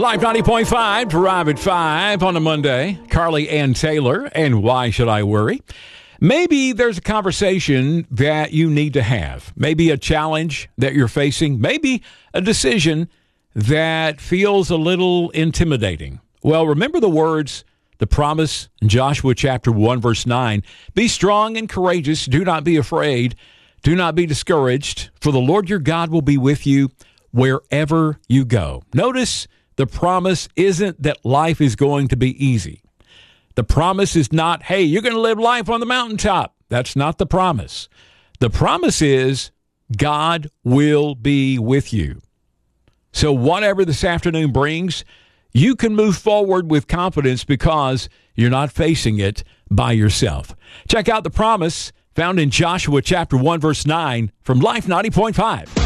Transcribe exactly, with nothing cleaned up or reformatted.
Live ninety point five, Drive at five on a Monday. Carly Ann Taylor, and Why Should I Worry? Maybe there's a conversation that you need to have. Maybe a challenge that you're facing. Maybe a decision that feels a little intimidating. Well, remember the words, the promise in Joshua chapter one, verse nine. Be strong and courageous. Do not be afraid. Do not be discouraged, for the Lord your God will be with you wherever you go. Notice the promise isn't that life is going to be easy. The promise is not, hey, you're going to live life on the mountaintop. That's not the promise. The promise is God will be with you. So whatever this afternoon brings, you can move forward with confidence because you're not facing it by yourself. Check out the promise found in Joshua chapter one, verse nine from Life ninety point five.